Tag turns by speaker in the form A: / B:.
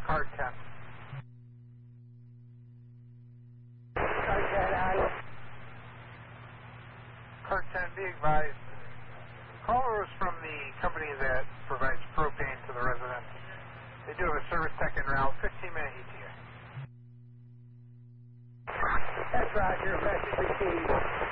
A: Car 10.
B: Car 10 on.
A: Car 10, be advised. Caller was from the company that provides propane to the residents. They do have a service tech en route, 15-minute ETA.
B: That's Roger, message received.